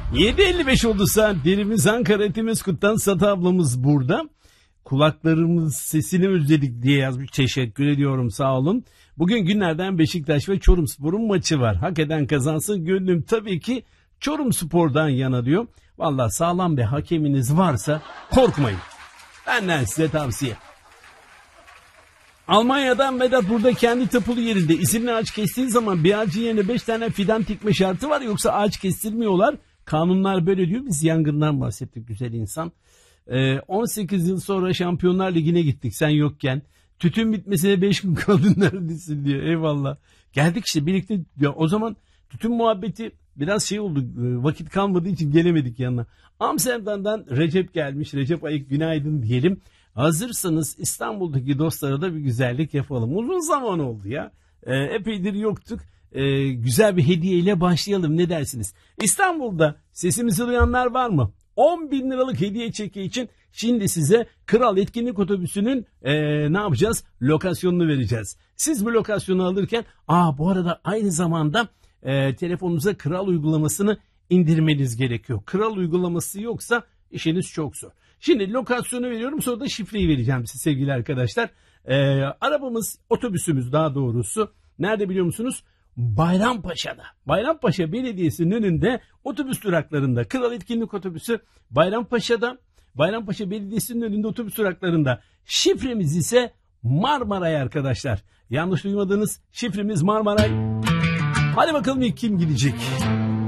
7.55 oldu saat. Derimiz Ankara, etimiz Kut'tan Satı ablamız burada. Kulaklarımız sesini özledik diye yazmış. Teşekkür ediyorum, sağ olun. Bugün günlerden Beşiktaş ve Çorumspor'un maçı var. Hak eden kazansın, gönlüm tabii ki Çorumspor'dan yana diyor. Vallahi sağlam bir hakeminiz varsa korkmayın. Benden size tavsiye. Almanya'dan Vedat burada kendi tapulu yerinde isimli ağaç kestiği zaman bir ağacın yerine 5 tane fidan dikme şartı var, yoksa ağaç kestirmiyorlar. Kanunlar böyle diyor. Biz yangından bahsettik güzel insan. 18 yıl sonra Şampiyonlar Ligi'ne gittik sen yokken. Tütün bitmesine 5 gün kaldı neredesin diyor. Eyvallah. Geldik işte birlikte. Ya o zaman tütün muhabbeti biraz şey oldu. Vakit kalmadığı için gelemedik yanına. Amsterdam'dan Recep gelmiş. Recep Ayık günaydın diyelim. Hazırsanız İstanbul'daki dostlara da bir güzellik yapalım. Uzun zaman oldu ya. Epeydir yoktuk. Güzel bir hediyeyle başlayalım, ne dersiniz? İstanbul'da sesimizi duyanlar var mı? 10.000 liralık hediye çeki için şimdi size Kral Etkinlik Otobüsü'nün ne yapacağız? Lokasyonunu vereceğiz. Siz bu lokasyonu alırken bu arada aynı zamanda telefonunuza Kral uygulamasını indirmeniz gerekiyor. Kral uygulaması yoksa işiniz çok zor. Şimdi lokasyonu veriyorum, sonra da şifreyi vereceğim size sevgili arkadaşlar. Arabamız, otobüsümüz daha doğrusu nerede biliyor musunuz? Bayrampaşa'da. Bayrampaşa Belediyesi'nin önünde otobüs duraklarında. Kral Etkinlik Otobüsü Bayrampaşa'da. Bayrampaşa Belediyesi'nin önünde otobüs duraklarında. Şifremiz ise Marmaray arkadaşlar. Yanlış duymadınız, şifremiz Marmaray. Hadi bakalım ilk kim gidecek?